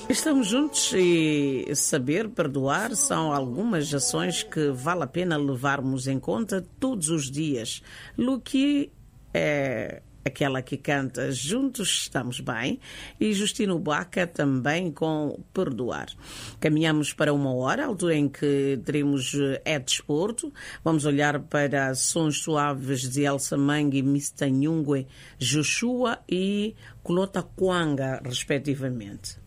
Estamos juntos e saber perdoar são algumas ações que vale a pena levarmos em conta todos os dias. Luqui é aquela que canta Juntos Estamos Bem e Justino Baca também com Perdoar. Caminhamos para 1 hora, a altura em que teremos desporto. Vamos olhar para Sons Suaves de Elsa Mangue, Mista Nhungwe, Joshua e Kulota Kwanga, respectivamente.